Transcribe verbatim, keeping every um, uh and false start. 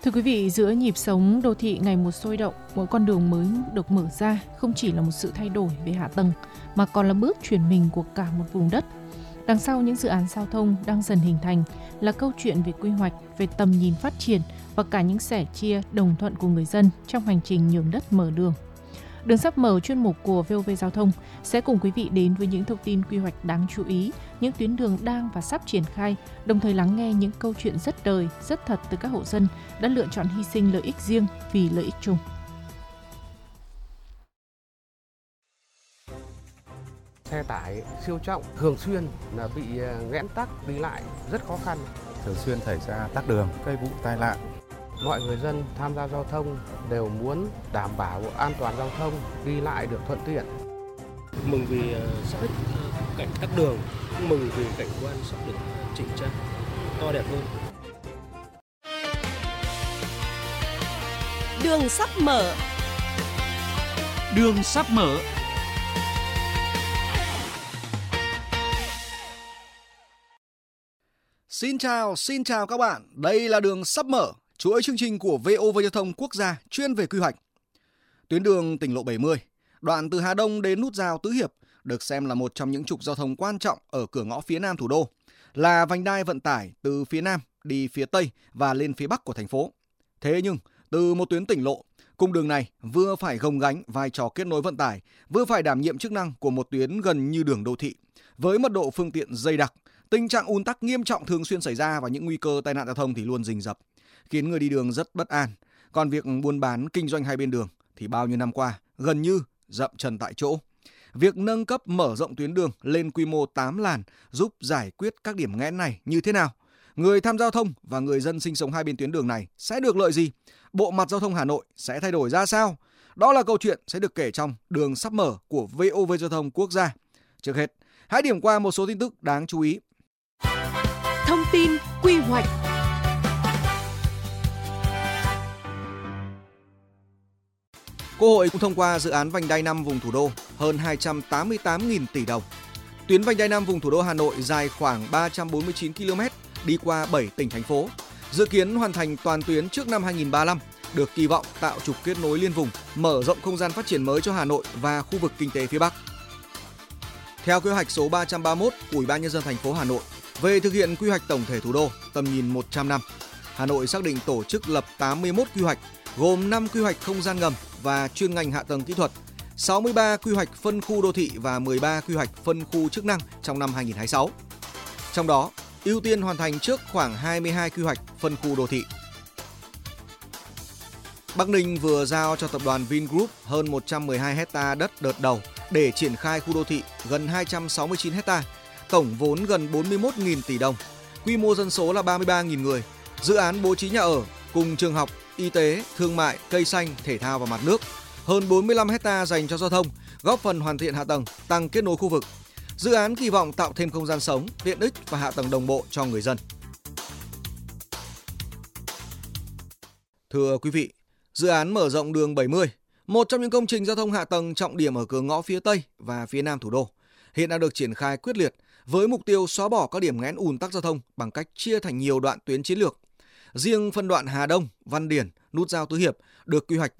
Thưa quý vị, giữa nhịp sống đô thị ngày một sôi động, mỗi con đường mới được mở ra không chỉ là một sự thay đổi về hạ tầng, mà còn là bước chuyển mình của cả một vùng đất. Đằng sau những dự án giao thông đang dần hình thành là câu chuyện về quy hoạch, về tầm nhìn phát triển và cả những sẻ chia đồng thuận của người dân trong hành trình nhường đất mở đường. Đường sắp mở chuyên mục của vê o vê Giao thông sẽ cùng quý vị đến với những thông tin quy hoạch đáng chú ý, những tuyến đường đang và sắp triển khai, đồng thời lắng nghe những câu chuyện rất đời, rất thật từ các hộ dân đã lựa chọn hy sinh lợi ích riêng vì lợi ích chung. Xe tải siêu trọng thường xuyên là bị nghẽn tắc, đi lại rất khó khăn. Thường xuyên xảy ra tắc đường, gây vụ tai nạn. Mọi người dân tham gia giao thông đều muốn đảm bảo an toàn giao thông, đi lại được thuận tiện. Mừng vì sắp hết cảnh tắc đường, mừng vì cảnh quan sắp được chỉnh trang, to đẹp hơn. Đường sắp mở. Đường sắp mở. Xin chào, xin chào các bạn. Đây là Đường sắp mở, chuỗi chương trình của vê o vê Giao thông Quốc gia chuyên về quy hoạch. Tuyến đường tỉnh lộ bảy mươi, đoạn từ Hà Đông đến nút giao Tứ Hiệp, được xem là một trong những trục giao thông quan trọng ở cửa ngõ phía Nam thủ đô, là vành đai vận tải từ phía Nam đi phía Tây và lên phía Bắc của thành phố. Thế nhưng, từ một tuyến tỉnh lộ, cung đường này vừa phải gồng gánh vai trò kết nối vận tải, vừa phải đảm nhiệm chức năng của một tuyến gần như đường đô thị. Với mật độ phương tiện dày đặc, tình trạng ùn tắc nghiêm trọng thường xuyên xảy ra và những nguy cơ tai nạn giao thông thì luôn rình rập, khiến người đi đường rất bất an. Còn việc buôn bán kinh doanh hai bên đường thì bao nhiêu năm qua gần như dậm chân tại chỗ. Việc nâng cấp mở rộng tuyến đường lên quy mô tám làn giúp giải quyết các điểm nghẽn này như thế nào? Người tham gia giao thông và người dân sinh sống hai bên tuyến đường này sẽ được lợi gì? Bộ mặt giao thông Hà Nội sẽ thay đổi ra sao? Đó là câu chuyện sẽ được kể trong Đường sắp mở của vê o vê Giao thông Quốc gia. Trước hết, hãy điểm qua một số tin tức đáng chú ý. Thông tin quy hoạch. Quốc hội cũng thông qua dự án vành đai năm vùng thủ đô hơn hai trăm tám mươi tám nghìn tỷ đồng. Tuyến vành đai năm vùng thủ đô Hà Nội dài khoảng ba trăm bốn mươi chín ki lô mét, đi qua bảy tỉnh thành phố. Dự kiến hoàn thành toàn tuyến trước năm hai nghìn không trăm ba mươi lăm, được kỳ vọng tạo trục kết nối liên vùng, mở rộng không gian phát triển mới cho Hà Nội và khu vực kinh tế phía Bắc. Theo kế hoạch số ba trăm ba mươi mốt của Ủy ban nhân dân thành phố Hà Nội về thực hiện quy hoạch tổng thể thủ đô tầm nhìn một trăm năm, Hà Nội xác định tổ chức lập tám mươi mốt quy hoạch, gồm năm quy hoạch không gian ngầm và chuyên ngành hạ tầng kỹ thuật, sáu mươi ba quy hoạch phân khu đô thị và mười ba quy hoạch phân khu chức năng trong năm hai nghìn không trăm hai mươi sáu. Trong đó, ưu tiên hoàn thành trước khoảng hai mươi hai quy hoạch phân khu đô thị. Bắc Ninh vừa giao cho tập đoàn Vingroup hơn một trăm mười hai hectare đất đợt đầu để triển khai khu đô thị gần hai trăm sáu mươi chín hectare, tổng vốn gần bốn mươi mốt nghìn tỷ đồng, quy mô dân số là ba mươi ba nghìn người. Dự án bố trí nhà ở cùng trường học, y tế, thương mại, cây xanh, thể thao và mặt nước, hơn bốn mươi lăm hectare dành cho giao thông, góp phần hoàn thiện hạ tầng, tăng kết nối khu vực. Dự án kỳ vọng tạo thêm không gian sống, tiện ích và hạ tầng đồng bộ cho người dân. Thưa quý vị, dự án mở rộng đường bảy mươi, một trong những công trình giao thông hạ tầng trọng điểm ở cửa ngõ phía Tây và phía Nam thủ đô, hiện đang được triển khai quyết liệt với mục tiêu xóa bỏ các điểm nghẽn ùn tắc giao thông bằng cách chia thành nhiều đoạn tuyến chiến lược. Riêng phân đoạn Hà Đông, Văn Điển, nút giao Tứ Hiệp được quy hoạch